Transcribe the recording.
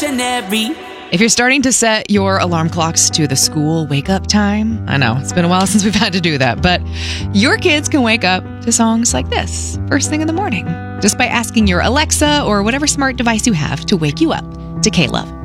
revolutionary. If you're starting to set your alarm clocks to the school wake-up time, I know, it's been a while since we've had to do that, but your kids can wake up to songs like this first thing in the morning, just by asking your Alexa or whatever smart device you have to wake you up to K-Love.